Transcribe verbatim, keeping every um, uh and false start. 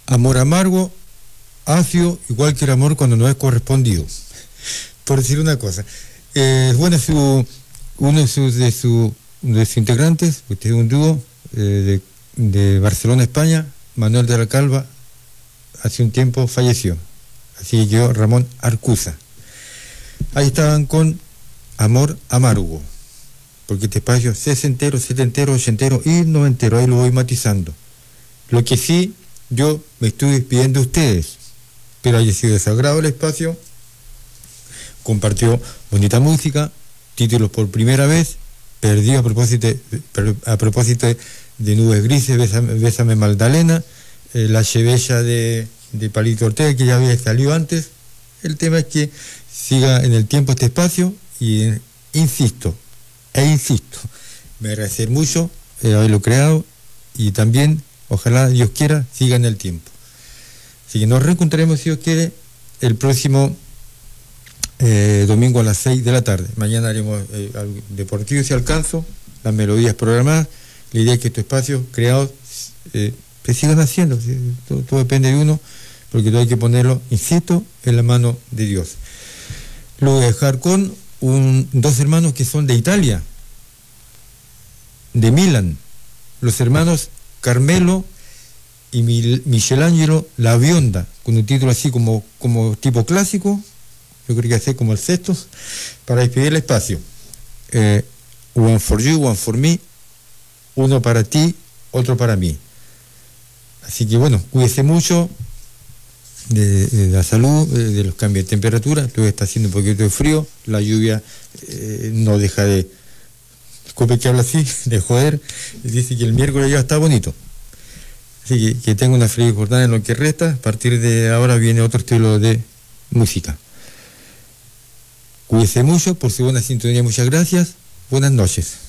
amor amargo, ácido, igual que el amor cuando no es correspondido. Por decir una cosa. Eh, bueno, su, uno de sus, de, su, de sus integrantes, usted es un dúo eh, de, de Barcelona, España, Manuel de la Calva, hace un tiempo falleció. Así que quedó Ramón Arcusa. Ahí estaban con Amor Amargo, porque este espacio es sesentero, setentero, ochentero y noventero, ahí lo voy matizando. Lo que sí, yo me estoy despidiendo de ustedes, pero haya sido desagrado el espacio, compartió bonita música, títulos por primera vez, perdió a propósito, a propósito de Nubes Grises, Bésame, Bésame Magdalena, eh, La Chevella de, de Palito Ortega, que ya había salido antes. El tema es que siga en el tiempo este espacio y eh, insisto, e insisto, me agradecer mucho eh, haberlo creado y también, ojalá Dios quiera, siga en el tiempo. Así que nos reencontraremos, si Dios quiere, el próximo eh, domingo a las seis de la tarde. Mañana haremos eh, algo deportivo si alcanzo, las melodías programadas. La idea es que estos espacios creados eh, se sigan haciendo, ¿sí? todo, todo depende de uno, porque todo hay que ponerlo, insisto, en la mano de Dios. Lo voy a dejar con un, dos hermanos que son de Italia, de Milán, los hermanos Carmelo y Michelangelo La Bionda, con un título así como, como tipo clásico, yo creo que hace como el sexto, para despedir el espacio. Eh, one for you, one for me, uno para ti, otro para mí. Así que bueno, cuídese mucho de, de la salud, de, de los cambios de temperatura. Luego está haciendo un poquito de frío, la lluvia eh, no deja de, disculpe que habla así, de joder. Dice que el miércoles ya está bonito. Así que, que tenga una feliz jornada en lo que resta. A partir de ahora viene otro estilo de música. Cuídese mucho por su buena sintonía, muchas gracias. Buenas noches.